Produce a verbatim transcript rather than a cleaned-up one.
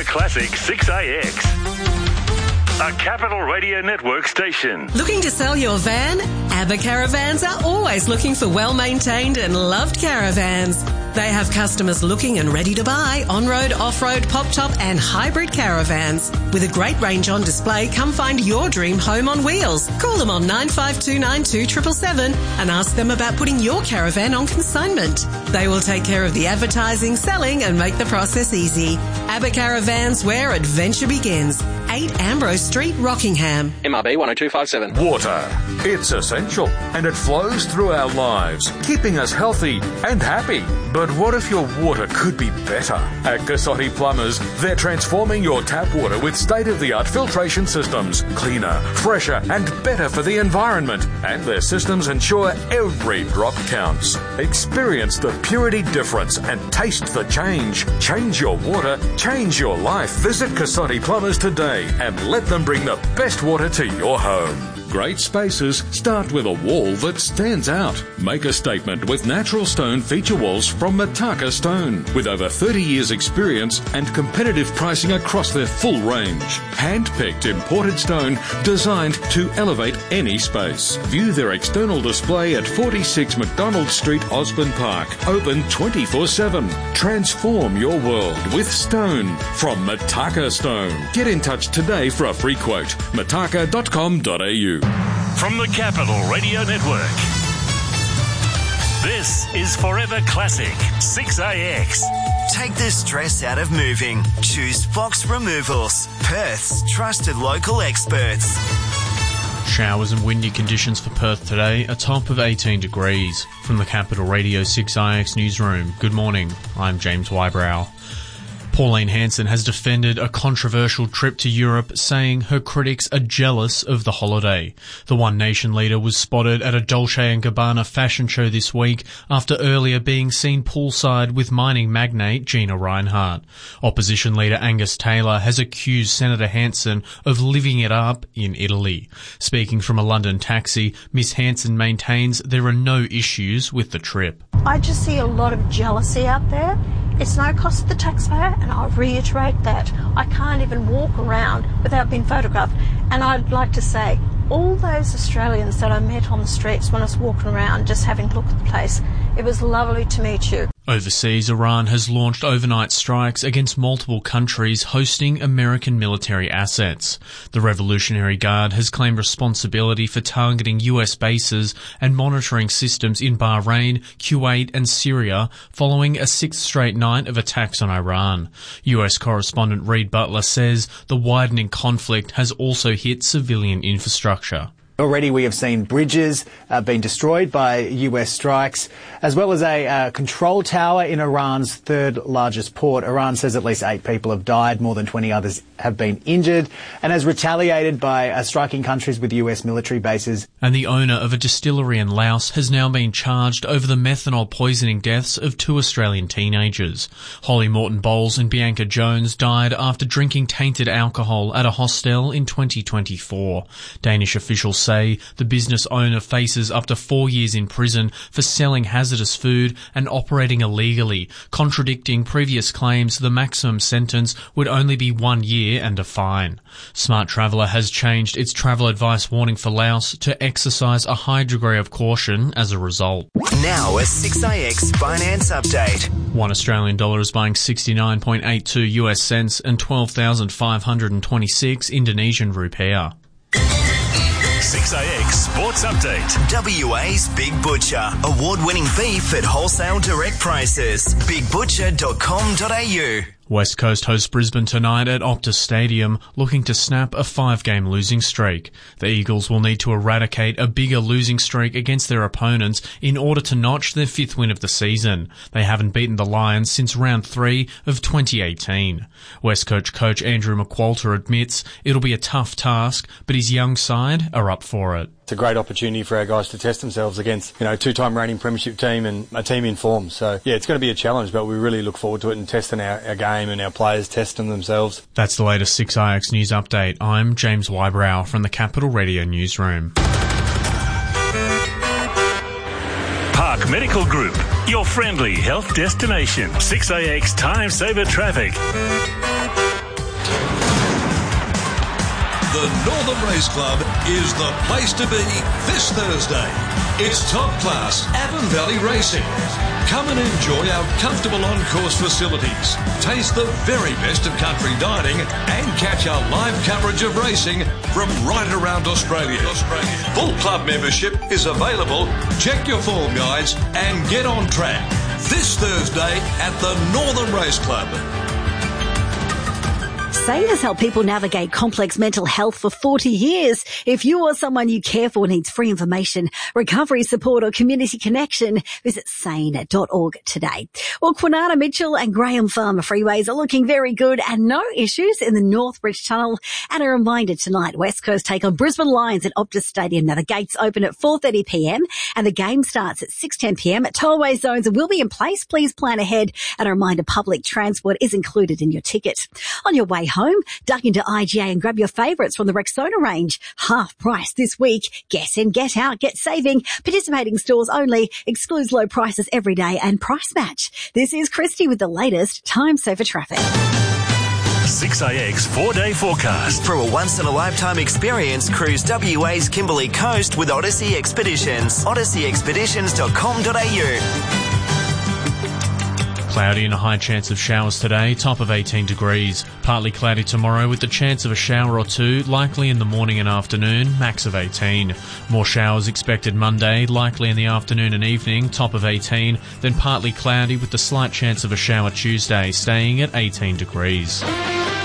Classic six A X. A Capital Radio Network station. Looking to sell your van? ABBA Caravans are always looking for well-maintained and loved caravans. They have customers looking and ready to buy on-road, off-road, pop-top and hybrid caravans. With a great range on display, come find your dream home on wheels. Call them on nine five two nine two seven seven seven and ask them about putting your caravan on consignment. They will take care of the advertising, selling and make the process easy. ABBA Caravans, where adventure begins. eight Ambrose Street, Rockingham. M R B one oh two five seven. Water. It's essential and it flows through our lives, keeping us healthy and happy. But what if your water could be better? At Cassotti Plumbers, they're transforming your tap water with state-of-the-art filtration systems. Cleaner, fresher and better for the environment. And their systems ensure every drop counts. Experience the purity difference and taste the change. Change your water, change your life. Visit Cassotti Plumbers today and let them bring the best water to your home. Great spaces start with a wall that stands out. Make a statement with natural stone feature walls from Mataka Stone. With over thirty years experience and competitive pricing across their full range. Hand-picked imported stone designed to elevate any space. View their external display at forty-six McDonald Street, Osborne Park. Open twenty-four seven. Transform your world with stone from Mataka Stone. Get in touch today for a free quote. mataka dot com dot a u. From the Capital Radio Network, this is Forever Classic six A X. Take the stress out of moving. Choose Fox Removals, Perth's trusted local experts. Showers and windy conditions for Perth today, a top of eighteen degrees. From the Capital Radio six I X newsroom, good morning, I'm James Wybrow. Pauline Hanson has defended a controversial trip to Europe, saying her critics are jealous of the holiday. The One Nation leader was spotted at a Dolce and Gabbana fashion show this week after earlier being seen poolside with mining magnate Gina Rinehart. Opposition leader Angus Taylor has accused Senator Hanson of living it up in Italy. Speaking from a London taxi, Miss Hanson maintains there are no issues with the trip. I just see a lot of jealousy out there. It's no cost to the taxpayer, and I'll reiterate that. I can't even walk around without being photographed. And I'd like to say, all those Australians that I met on the streets when I was walking around just having a look at the place, it was lovely to meet you. Overseas, Iran has launched overnight strikes against multiple countries hosting American military assets. The Revolutionary Guard has claimed responsibility for targeting U S bases and monitoring systems in Bahrain, Kuwait and Syria following a sixth straight night of attacks on Iran. U S correspondent Reed Butler says the widening conflict has also hit civilian infrastructure. Already we have seen bridges uh, being destroyed by U S strikes, as well as a uh, control tower in Iran's third largest port. Iran says at least eight people have died, more than twenty others have been injured, and has retaliated by uh, striking countries with U S military bases. And the owner of a distillery in Laos has now been charged over the methanol poisoning deaths of two Australian teenagers. Holly Morton Bowles and Bianca Jones died after drinking tainted alcohol at a hostel in twenty twenty-four. Danish officials say the business owner faces up to four years in prison for selling hazardous food and operating illegally, contradicting previous claims the maximum sentence would only be one year and a fine. Smart Traveller has changed its travel advice warning for Laos to exercise a high degree of caution as a result. Now a six A X finance update. One Australian dollar is buying sixty-nine point eight two U S cents and twelve thousand five hundred twenty-six Indonesian rupiah. six A X Sports Update. W A's Big Butcher. Award-winning beef at wholesale direct prices. big butcher dot com dot a u. West Coast hosts Brisbane tonight at Optus Stadium, looking to snap a five-game losing streak. The Eagles will need to eradicate a bigger losing streak against their opponents in order to notch their fifth win of the season. They haven't beaten the Lions since round three of twenty eighteen. West Coast coach Andrew McQualter admits it'll be a tough task, but his young side are up for it. It's a great opportunity for our guys to test themselves against, you know, two-time reigning premiership team and a team in form. So, yeah, it's going to be a challenge, but we really look forward to it and testing our, our game and our players testing themselves. That's the latest six I X News Update. I'm James Wybrow from the Capital Radio Newsroom. Park Medical Group, your friendly health destination. six A X Time Saver Traffic. The Northern Race Club is the place to be this Thursday. It's top-class Avon Valley Racing. Come and enjoy our comfortable on-course facilities, taste the very best of country dining, and catch our live coverage of racing from right around Australia. Australia. Full club membership is available. Check your form guides and get on track. This Thursday at the Northern Race Club. SANE has helped people navigate complex mental health for forty years. If you or someone you care for needs free information, recovery support or community connection, visit sane dot org today. Well, Kwinana Mitchell and Graham Farmer freeways are looking very good and no issues in the Northbridge Tunnel. And a reminder tonight, West Coast take on Brisbane Lions at Optus Stadium. Now the gates open at four thirty p m and the game starts at six ten p m Tollway zones will be in place. Please plan ahead. And a reminder, public transport is included in your ticket. On your way home, duck into I G A and grab your favourites from the Rexona range. Half price this week. Get in, get out, get saving. Participating stores only. Excludes low prices every day and price match. This is Christy with the latest Time Saver traffic. six A X four-day forecast. For a once-in-a-lifetime experience, cruise W A's Kimberley Coast with Odyssey Expeditions. odyssey expeditions dot com dot a u. Cloudy and a high chance of showers today, top of eighteen degrees. Partly cloudy tomorrow with the chance of a shower or two, likely in the morning and afternoon, max of eighteen. More showers expected Monday, likely in the afternoon and evening, top of eighteen. Then partly cloudy with the slight chance of a shower Tuesday, staying at eighteen degrees.